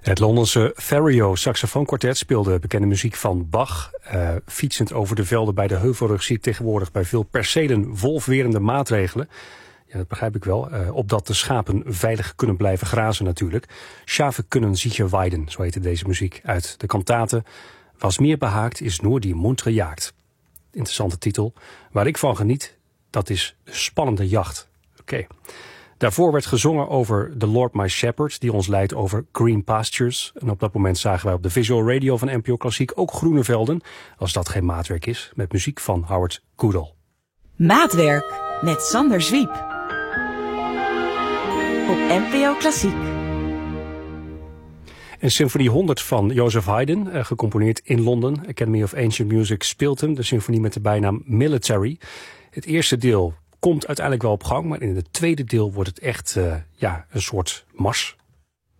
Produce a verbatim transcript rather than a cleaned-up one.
Het Londense Fario saxofoonkwartet speelde bekende muziek van Bach. Uh, fietsend over de velden bij de Heuvelrug zie ik tegenwoordig bij veel percelen wolfwerende maatregelen. Ja, dat begrijp ik wel. Uh, opdat de schapen veilig kunnen blijven grazen natuurlijk. Schafen kunnen sicher weiden, zo heette deze muziek uit de kantate. Was meer behaakt is nur die muntere Jagd. Interessante titel. Waar ik van geniet, dat is de spannende jacht. Oké. Okay. Daarvoor werd gezongen over The Lord My Shepherd, die ons leidt over green pastures. En op dat moment zagen wij op de Visual Radio van N P O Klassiek ook groene velden, als dat geen maatwerk is, met muziek van Howard Goodall. Maatwerk met Sander Zwiep op N P O Klassiek. En Symfonie honderd van Joseph Haydn, uh, gecomponeerd in Londen. Academy of Ancient Music speelt hem, de symfonie met de bijnaam Military. Het eerste deel komt uiteindelijk wel op gang, maar in het tweede deel wordt het echt uh, ja, een soort mars.